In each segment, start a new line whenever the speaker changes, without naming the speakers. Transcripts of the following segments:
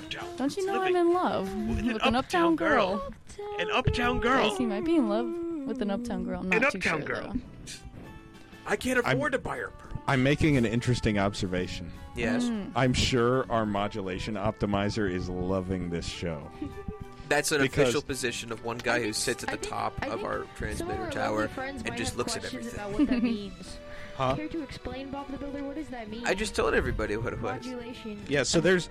uptown.
Don't you know I'm in love with an uptown girl?
An uptown girl.
Yes, he might be in love with an uptown girl. I'm not
An
too
uptown
sure,
girl.
though.
I can't afford to buy her.
I'm making an interesting observation.
Yes.
I'm sure our modulation optimizer is loving this show.
That's an
Because-
official position of one guy who sits at the top of our transmitter tower and just looks at everything.
About what that means.
Huh?
Care to explain, Bob the Builder? What does that mean?
I just told everybody what it was.
Modulation.
Yeah, so there's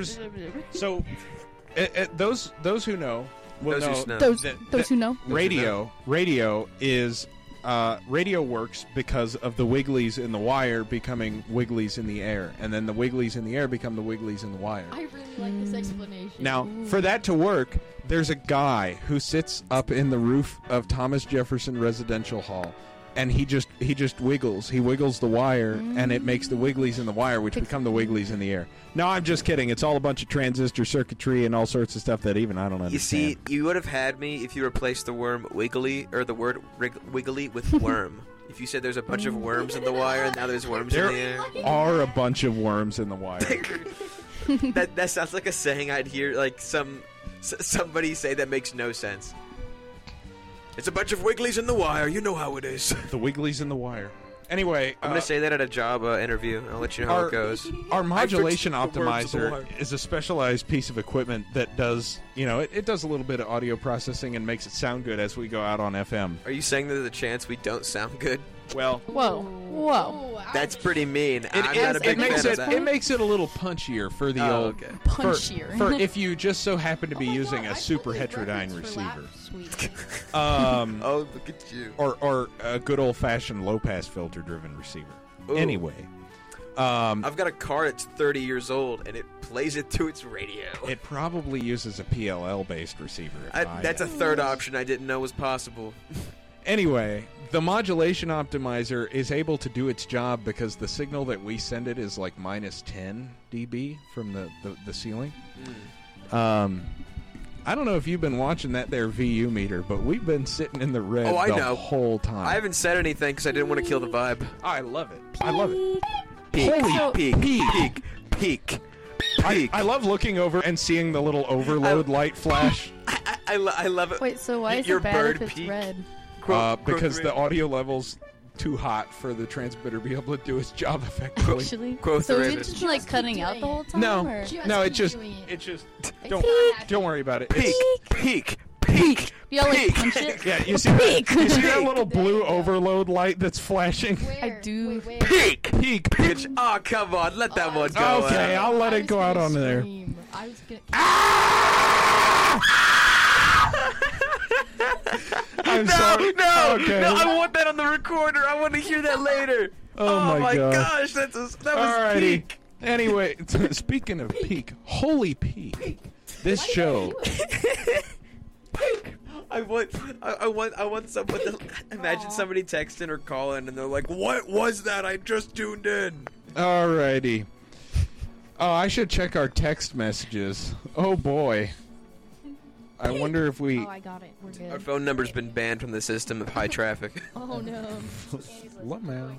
so those who know will
Those who
know
know.
Those who know.
radio is radio works because of the wigglies in the wire becoming wigglies in the air, and then the wigglies in the air become the wigglies in the wire.
I really like this explanation.
Now, for that to work, there's a guy who sits up in the roof of Thomas Jefferson Residential Hall, and he just wiggles. He wiggles the wire, and it makes the wigglies in the wire, which become the wigglies in the air. No, I'm just kidding. It's all a bunch of transistor circuitry and all sorts of stuff that even I don't understand.
You see, you would have had me if you replaced the word wiggly with worm. If you said there's a bunch of worms in the wire and now there's worms in the air.
There are a bunch of worms in the wire.
That sounds like a saying I'd hear like somebody say that makes no sense. It's a bunch of wigglies in the wire. You know how it is.
The wigglies in the wire. Anyway,
I'm going to say that at a job interview. I'll let you know how it goes.
Our modulation
I fixed the worms in the
optimizer
wire.
is a specialized piece of equipment that does, it does a little bit of audio processing and makes it sound good as we go out on FM.
Are you saying there's a chance we don't sound good?
Well,
Whoa.
That's pretty mean. I'm not a big fan of that.
It makes it a little punchier for the old.
Okay.
Punchier.
For if you just so happen to be using a super heterodyne receiver.
Oh, look at you.
Or a good old-fashioned low-pass filter-driven receiver.
Ooh.
Anyway.
I've got a car that's 30 years old, and it plays it to its radio.
It probably uses a PLL-based receiver.
That's a third option I didn't know was possible.
Anyway, the modulation optimizer is able to do its job because the signal that we send it is like minus 10 dB from the ceiling. I don't know if you've been watching that there VU meter, but we've been sitting in the red the whole time.
I haven't said anything because I didn't want to kill the vibe.
I love it. I love it.
Peak.
I love looking over and seeing the little overload light flash.
I love it.
Wait, so why is
Your
it bad
bird
if it's
peak.
red?
Because the audio level's too hot for the transmitter to be able to do its job effectively.
Actually,
Quote
so
the
is
Raven.
it just like cutting out the whole time?
No,
or?
no, it just don't worry about it.
Peak.
You all like punch it?
Yeah, you see that little blue overload light that's flashing?
I do.
Peak, bitch. Oh, come on, let that one go.
Okay, I'll let it go out on there.
I was gonna.
I'm sorry.
No,
Okay.
no, I want that on the recorder. I want to hear that later.
Oh my God.
gosh, that was
Alrighty.
peak.
Anyway, speaking of peak, holy peak. This show.
I want someone to imagine somebody texting or calling and they're like, "What was that? I just tuned in."
Alrighty. Oh, I should check our text messages. Oh boy. I wonder if we.
Oh, I got it. We're good.
Our phone number's been banned from the system of high traffic.
Oh no.
Lamau.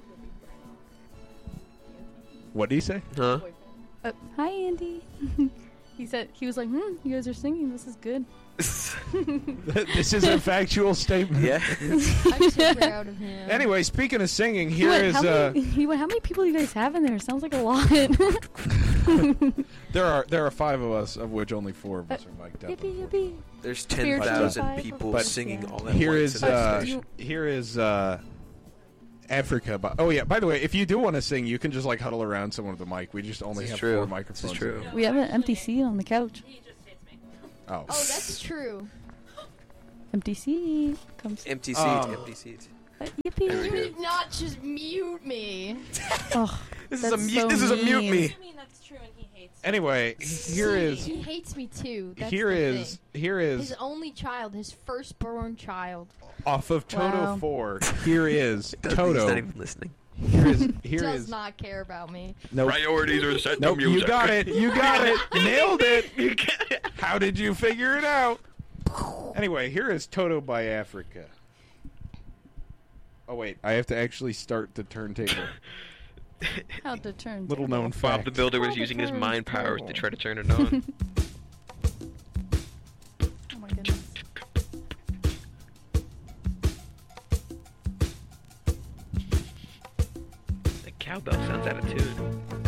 What did he say?
Huh?
Hi, Andy. He was like, you guys are singing. This is good.
This is a factual statement.
Yeah.
I'm so proud of him.
Anyway, speaking of singing,
He
here
went,
is
how many people do you guys have in there? Sounds like a lot.
there are 5 of us, of which only 4 of us are mic'd up.
Yippee.
There's
Spiritual
10,000
vibe.
people
But
singing all at
Here
once
is
in that station.
here is Africa. Oh yeah. By the way, if you do want to sing, you can just like huddle around someone with a mic. We just only
This is
have
true.
4 microphones.
This is true.
We have an empty seat on the couch.
Oh.
Oh, that's true.
Empty seat. Comes.
Empty seat, empty seat.
Yippee.
There we
You
go.
did not just mute me.
Oh,
This is a
that's
mute.
so
This is a mute
mean.
me.
I mean, that's true, and he hates.
Anyway, here is
He hates me too. That's
here
the
is
thing.
here
His
is
only child, his firstborn child.
off of Toto
Wow.
4. Here is
He's not
Toto.
even listening.
Here
Does
is
not care about me.
nope.
Priorities are set to
Nope,
music.
you got it. You got it. Nailed it. How did you figure it out? Anyway, here is Toto by Africa. Oh wait, I have to actually start the turntable.
How to turn.
Little known
Bob
fact.
the Builder was
How to
using his
turn
mind powers
turtle.
to try to turn it on.
Oh my goodness.
The cowbell sounds out of tune.